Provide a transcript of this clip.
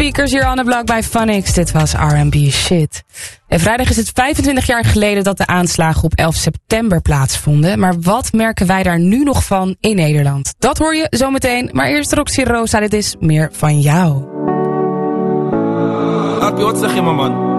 speakers hier on the block bij Phonics. Dit was R&B shit. En vrijdag is het 25 jaar geleden dat de aanslagen op 11 september plaatsvonden. Maar wat merken wij daar nu nog van in Nederland? Dat hoor je zometeen. Maar eerst Roxy Rosa, dit is Meer van jou. Alpie, wat zeg je, man?